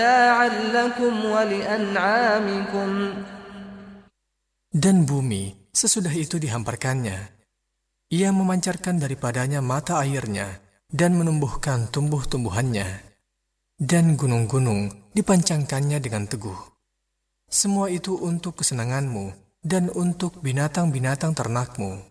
لكم ولأنعامكم. Dan bumi sesudah itu dihamparkannya. Ia memancarkan daripadanya mata airnya dan menumbuhkan tumbuh-tumbuhannya. Dan gunung-gunung dipancangkannya dengan teguh. Semua itu untuk kesenanganmu dan untuk binatang-binatang ternakmu.